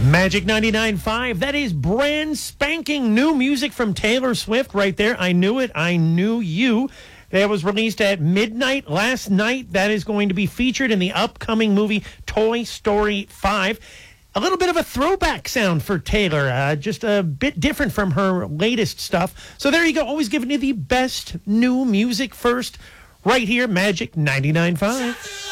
Magic 99.5. That is brand spanking new music from Taylor Swift right there. I Knew It, I Knew You. That was released at midnight last night. That is going to be featured in the upcoming movie Toy Story 5. A little bit of a throwback sound for Taylor, just a bit different from her latest stuff. So there you go, always giving you the best new music first, right here, Magic 99.5.